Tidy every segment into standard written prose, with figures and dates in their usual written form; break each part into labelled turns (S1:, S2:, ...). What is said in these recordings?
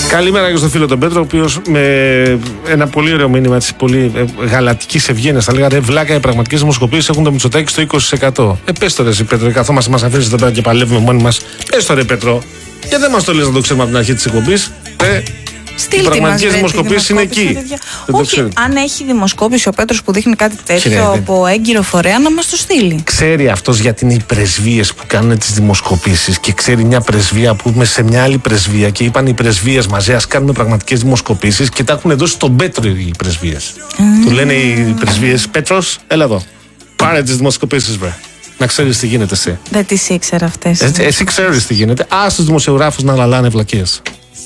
S1: Καλημέρα και στον φίλο τον Πέτρο, ο οποίος με ένα πολύ ωραίο μήνυμα, έτσι, πολύ γαλατική ευγένεια, θα λέγανε βλάκα, οι πραγματικές δημοσκοπήσεις έχουν το Μητσοτάκη στο 20%. Πες το ρε εσύ Πέτρο, καθόμαστε μας αφήνεις εδώ πέρα και παλεύουμε μόνοι μας. Πες το ρε Πέτρο, και δεν μας το λες να το ξέρουμε από την αρχή της εκπομπής. Οι πραγματικές δημοσκοπήσεις είναι εκεί.
S2: Όχι, αν έχει δημοσκόπηση ο Πέτρος που δείχνει κάτι τέτοιο από έγκυρο φορέα, να μας το στείλει.
S1: Ξέρει αυτός γιατί είναι οι πρεσβείες που κάνουν τις δημοσκοπήσεις και ξέρει μια πρεσβεία που είμαι σε μια άλλη πρεσβεία και είπαν οι πρεσβείες μαζί, ας κάνουμε πραγματικές δημοσκοπήσεις και τα έχουν δώσει στον Πέτρο οι πρεσβείες. Του λένε οι πρεσβείες, Πέτρος, έλα εδώ. Πάρε τις δημοσκοπήσεις, βρε. Να ξέρεις τι γίνεται εσύ.
S2: Δεν τις ήξερα αυτές.
S1: Εσύ ξέρεις τι γίνεται. Ας τους δημοσιογράφους να λαλάνε βλακίες.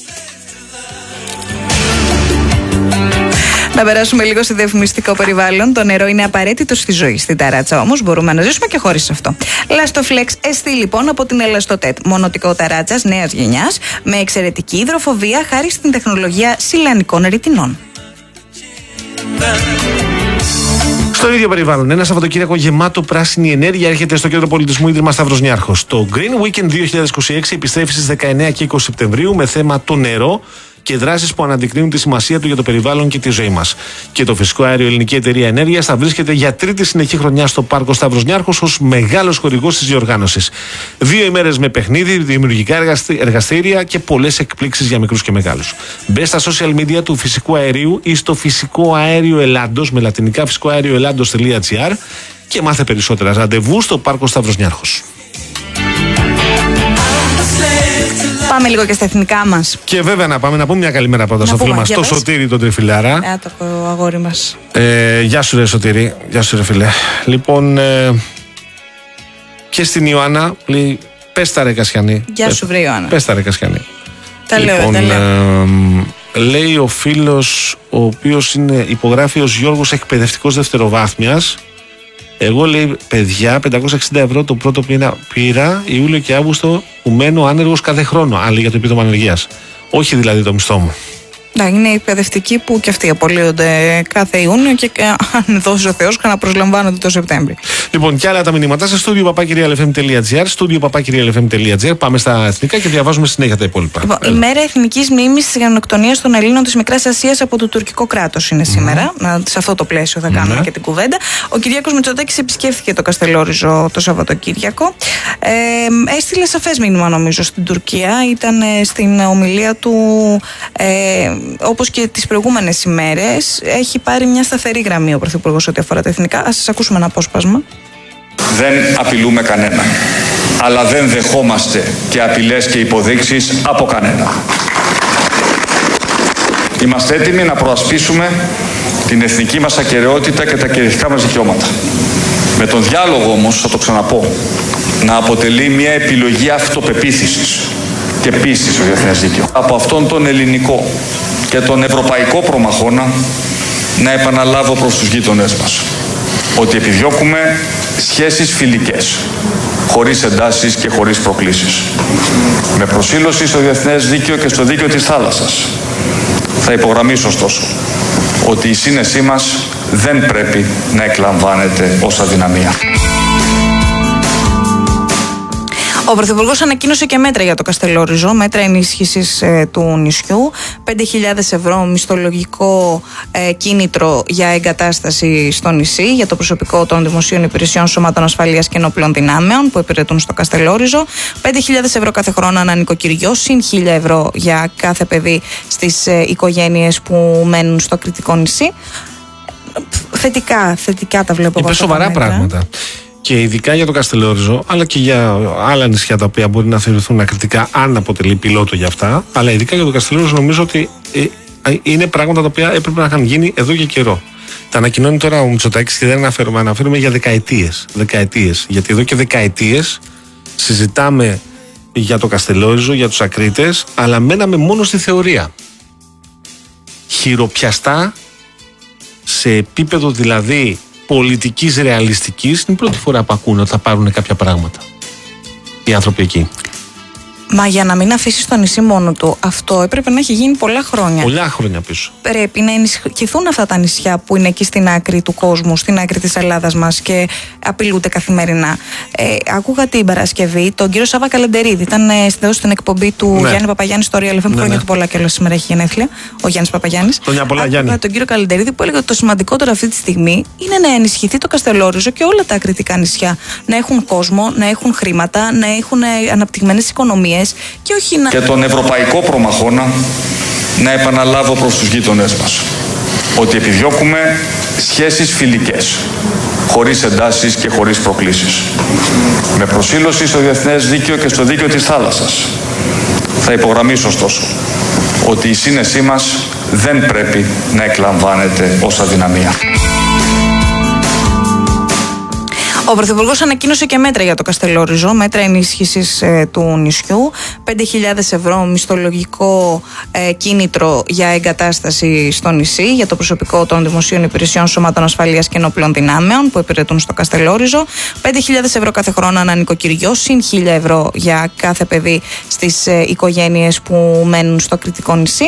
S2: Να περάσουμε λίγο σε διαφημιστικό περιβάλλον. Το νερό είναι απαραίτητο στη ζωή. Στην ταράτσα όμως μπορούμε να ζήσουμε και χωρίς αυτό. Lastoflex ST λοιπόν από την Elastotet. Μονοτικό ταράτσας νέας γενιάς με εξαιρετική υδροφοβία χάρη στην τεχνολογία σιλανικών ρητινών.
S1: Στο ίδιο περιβάλλον, ένα Σαββατοκύριακο γεμάτο πράσινη ενέργεια έρχεται στο Κέντρο Πολιτισμού Ίδρυμα Σταύρος Νιάρχος. Το Green Weekend 2026 επιστρέφει στις 19 και 20 Σεπτεμβρίου με θέμα το νερό και δράσεις που αναδεικνύουν τη σημασία του για το περιβάλλον και τη ζωή μας. Και το φυσικό αέριο Ελληνική Εταιρεία Ενέργειας θα βρίσκεται για τρίτη συνεχή χρονιά στο Πάρκο Σταύρος Νιάρχος ως μεγάλος χορηγός της διοργάνωσης. 2 ημέρες με παιχνίδι, δημιουργικά εργαστήρια και πολλές εκπλήξεις για μικρούς και μεγάλους. Μπες στα social media του Φυσικού Αερίου ή στο Φυσικό Αέριο Ελλάδος με λατινικά φυσικοαερioellados.gr και μάθε περισσότερα. Ραντεβού στο Πάρκο Σταύρος Νιάρχος.
S2: Πάμε λίγο και στα εθνικά μας.
S1: Και βέβαια να πάμε να πούμε μια καλημέρα πρώτα στο φίλο μας, το Σωτήρη τον Τριφυλάρα.
S2: Το αγόρι μας.
S1: Γεια σου ρε Σωτήρη, γεια σου ρε φίλε. Λοιπόν, και στην Ιωάννα λέει, πες τα ρε Κασιανή.
S2: Γεια σου βρε Ιωάννα.
S1: Πες τα ρε Κασιανή.
S2: Τα λέω,
S1: λοιπόν, λέει ο φίλος, ο οποίος είναι υπογράφει ως Γιώργος εκπαιδευτικός δευτεροβάθμιας. Εγώ λέει, παιδιά, 560 ευρώ το πρώτο πήρα Ιούλιο και Αύγουστο που μένω άνεργος κάθε χρόνο. Άλλη για το επίδομα ανεργίας. Όχι δηλαδή το μισθό μου.
S2: Ναι, είναι οι εκπαιδευτικοί που και αυτοί απολύονται κάθε Ιούνιο και αν δώσει ο Θεός ξαναπροσλαμβάνονται το Σεπτέμβρη.
S1: Λοιπόν, και άλλα τα μηνύματά σας, studio@papakirialfm.gr, studio@papakirialfm.gr. Πάμε στα εθνικά και διαβάζουμε συνέχεια τα υπόλοιπα.
S2: Λοιπόν, η μέρα εθνικής μνήμης της γενοκτονίας των Ελλήνων της Μικράς Ασίας από το τουρκικό κράτος είναι σήμερα. Σε αυτό το πλαίσιο θα κάνουμε και την κουβέντα. Ο Κυριάκος Μητσοτάκης επισκέφθηκε το Καστελόριζο το Σαββατοκύριακο. Έστειλε σαφές μήνυμα νομίζω στην Τουρκία. Ήταν στην ομιλία του. Όπως και τις προηγούμενες ημέρες, έχει πάρει μια σταθερή γραμμή ο Πρωθυπουργός ό,τι αφορά τα εθνικά. Ας σας ακούσουμε ένα απόσπασμα.
S3: Δεν απειλούμε κανέναν, αλλά δεν δεχόμαστε και απειλές και υποδείξεις από κανένα. Είμαστε έτοιμοι να προασπίσουμε την εθνική μας ακεραιότητα και τα κυριαρχικά μας δικαιώματα. Με τον διάλογο όμως, θα το ξαναπώ, να αποτελεί μια επιλογή αυτοπεποίθησης και πίστης στο διεθνές δίκαιο. Από αυτόν τον ελληνικό και τον ευρωπαϊκό προμαχώνα να επαναλάβω προς τους γείτονές μας ότι επιδιώκουμε σχέσεις φιλικές, χωρίς εντάσεις και χωρίς προκλήσεις. Με προσήλωση στο διεθνές δίκαιο και στο δίκαιο της θάλασσας. Θα υπογραμμίσω ωστόσο ότι η σύνεσή μας δεν πρέπει να εκλαμβάνεται ως αδυναμία.
S2: Ο Πρωθυπουργός ανακοίνωσε και μέτρα για το Καστελόριζο, μέτρα ενίσχυσης του νησιού, 5.000 ευρώ μισθολογικό κίνητρο για εγκατάσταση στο νησί, για το προσωπικό των δημοσίων υπηρεσιών, σωμάτων ασφαλείας και ενόπλων δυνάμεων που υπηρετούν στο Καστελόριζο, 5.000 ευρώ κάθε χρόνο ανά νοικοκυριό, συν 1.000 ευρώ για κάθε παιδί στις οικογένειες που μένουν στο Κρητικό νησί. Θετικά τα βλέπω.
S1: Είναι σοβαρά πράγματα. Και ειδικά για το Καστελόριζο, αλλά και για άλλα νησιά τα οποία μπορεί να θεωρηθούν ακριτικά, αν αποτελεί πιλότο για αυτά. Αλλά ειδικά για το Καστελόριζο, νομίζω ότι είναι πράγματα τα οποία έπρεπε να είχαν γίνει εδώ και καιρό. Τα ανακοινώνει τώρα ο Μητσοτάκης και δεν αναφέρουμε για δεκαετίες. Γιατί εδώ και δεκαετίες συζητάμε για το Καστελόριζο, για τους ακρίτες, αλλά μέναμε μόνο στη θεωρία. Χειροπιαστά, σε επίπεδο δηλαδή πολιτικής ρεαλιστικής, είναι η πρώτη φορά που ακούνε ότι θα πάρουν κάποια πράγματα οι άνθρωποι εκεί.
S2: Μα για να μην αφήσει το νησί μόνο του, αυτό έπρεπε να έχει γίνει πολλά χρόνια.
S1: Πολλά χρόνια πίσω.
S2: Πρέπει να ενισχυθούν αυτά τα νησιά που είναι εκεί στην άκρη του κόσμου, στην άκρη της Ελλάδας μας και απειλούνται καθημερινά. Άκουγα την Παρασκευή τον κύριο Σάβα Καλεντερίδη. Ήταν στην εκπομπή του Γιάννη Παπαγιάννη στο Real FM. Χρόνια του πολλά κιόλας, σήμερα έχει γενέθλια. Ο Γιάννης Παπαγιάννης.
S1: Χρόνια πολλά, Γιάννη.
S2: Τον κύριο Καλεντερίδη που έλεγε ότι το σημαντικότερο αυτή τη στιγμή είναι να ενισχυθεί το Καστελόριζο και όλα τα ακριτικά νησιά. Να έχουν κόσμο, να έχουν χρήματα, να έχουν αναπτυγμένες οικονομίες και όχι να.
S3: Και τον ευρωπαϊκό προμαχώνα να επαναλάβω προς τους γείτονές μας ότι επιδιώκουμε σχέσεις φιλικές, χωρίς εντάσεις και χωρίς προκλήσεις. Με προσήλωση στο διεθνές δίκαιο και στο δίκαιο της θάλασσας. Θα υπογραμμίσω ωστόσο ότι η σύνεσή μας δεν πρέπει να εκλαμβάνεται ως αδυναμία.
S2: Ο Πρωθυπουργός ανακοίνωσε και μέτρα για το Καστελόριζο, μέτρα ενίσχυσης του νησιού, 5.000 ευρώ μισθολογικό κίνητρο για εγκατάσταση στο νησί, για το προσωπικό των δημοσίων υπηρεσιών, σωμάτων ασφαλείας και ενόπλων δυνάμεων που υπηρετούν στο Καστελόριζο, 5.000 ευρώ κάθε χρόνο ανά νοικοκυριό, συν 1.000 ευρώ για κάθε παιδί στις οικογένειες που μένουν στο ακριτικό νησί.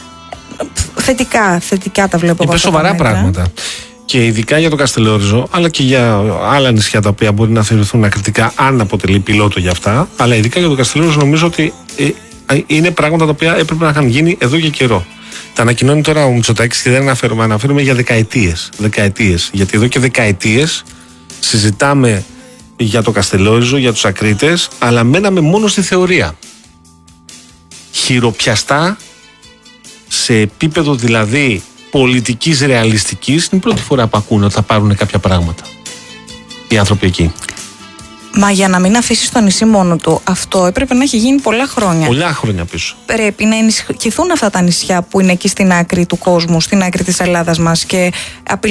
S2: Θετικά τα βλέπω.
S1: Είναι σοβαρά πράγματα. Και ειδικά για το Καστελόριζο, αλλά και για άλλα νησιά τα οποία μπορεί να θεωρηθούν ακριτικά, αν αποτελεί πιλότο για αυτά. Αλλά ειδικά για το Καστελόριζο, νομίζω ότι είναι πράγματα τα οποία έπρεπε να είχαν γίνει εδώ και καιρό. Τα ανακοινώνει τώρα ο Μητσοτάκης και δεν αναφέρουμε για δεκαετίες. Γιατί εδώ και δεκαετίες συζητάμε για το Καστελόριζο, για τους ακρίτες, αλλά μέναμε μόνο στη θεωρία. Χειροπιαστά, σε επίπεδο δηλαδή πολιτικής ρεαλιστικής, είναι η πρώτη φορά που ακούνε ότι θα πάρουν κάποια πράγματα οι άνθρωποι εκεί.
S2: Μα για να μην αφήσει το νησί μόνο του, αυτό έπρεπε να έχει γίνει πολλά χρόνια.
S1: Πολλά χρόνια πίσω.
S2: Πρέπει να ενισχυθούν αυτά τα νησιά που είναι εκεί στην άκρη του κόσμου, στην άκρη της Ελλάδας μας και